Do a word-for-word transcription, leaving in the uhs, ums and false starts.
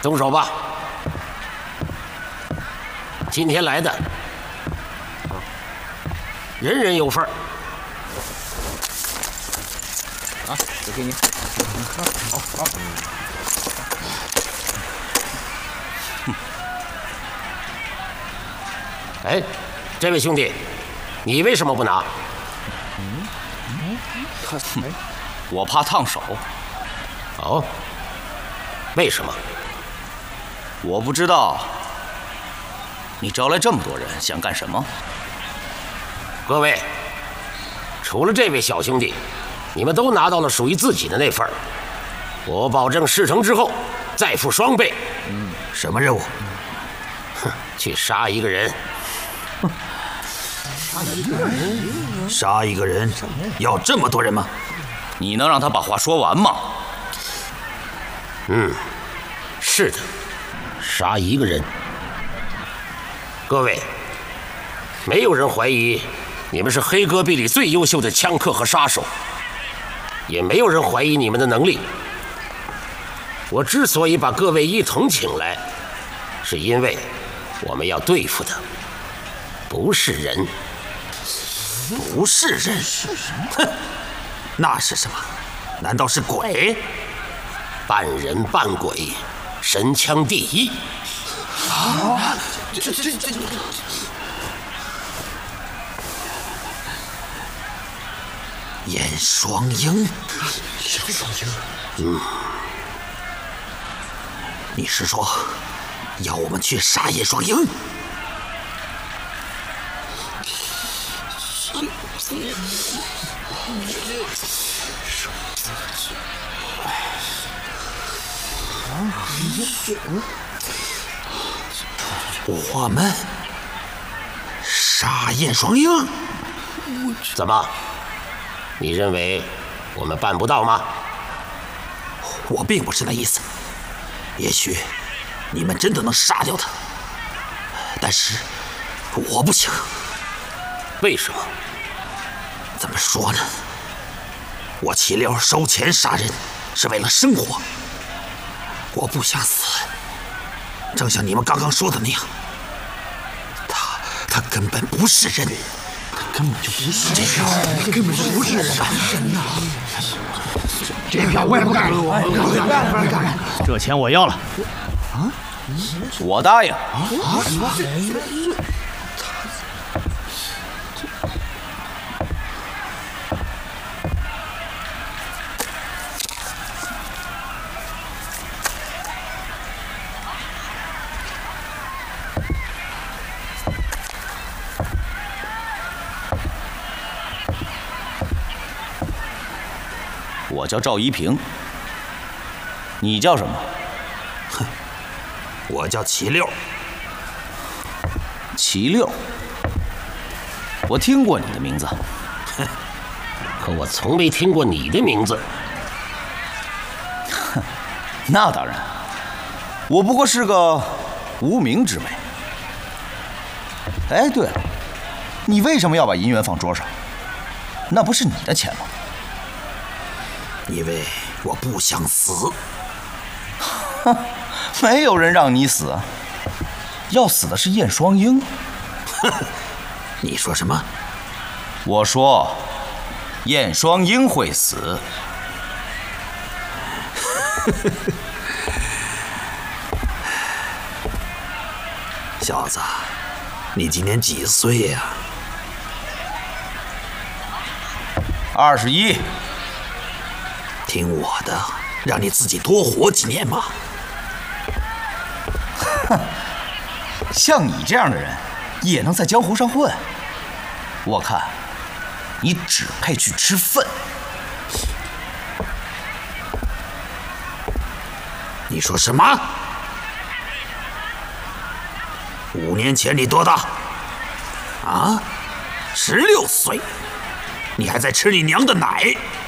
动手吧！今天来的，人人有份儿。 啊，这给你。好好。 哎，这位兄弟，你为什么不拿？ 嗯嗯，他哎， 我怕烫手。 哦，为什么？ 我不知道。你招来这么多人，想干什么？ 各位，除了这位小兄弟，你们都拿到了属于自己的那份儿。我保证事成之后再付双倍。 嗯， 什么任务？ 哼，去杀一个人。 杀一个人？杀一个人？要这么多人吗？ 你能让他把话说完吗？ 嗯，是的，杀一个人。各位，没有人怀疑你们是黑戈壁里最优秀的枪客和杀手，也没有人怀疑你们的能力。我之所以把各位一同请来，是因为我们要对付的不是人。 不是人？哼，那是什么？难道是鬼？ 半人半鬼，神枪第一。 啊！这这这这！燕双鹰，燕双鹰，嗯，你是说要我们去杀燕双鹰？我们杀燕双鹰？ 怎么？你认为我们办不到吗？ 我并不是那意思。也许你们真的能杀掉他，但是我不行。 为什么？ 怎么说呢？我齐六收钱杀人是为了生活，我不想死。正像你们刚刚说的那样，他他根本不是人， 他根本就不是这票根本就不是人人呐！ 这票我也不干了，我也不干。 这钱我要了。啊？我答应。 啊？ 我叫赵一平，你叫什么？ 哼，我叫齐六。 齐六，我听过你的名字， 哼，可我从没听过你的名字。 哼，那当然，我不过是个无名之辈。哎，对了，你为什么要把银元放桌上？那不是你的钱吗？ 因为我不想死。 哼，没有人让你死，要死的是燕双鹰。 哼，你说什么？ 我说，燕双鹰会死。 小子，你今年几岁呀？ 二十一。 听我的，让你自己多活几年嘛。 哼，像你这样的人也能在江湖上混？我看你只配去吃粪。 你说什么？五年前你多大？啊，十六岁，你还在吃你娘的奶。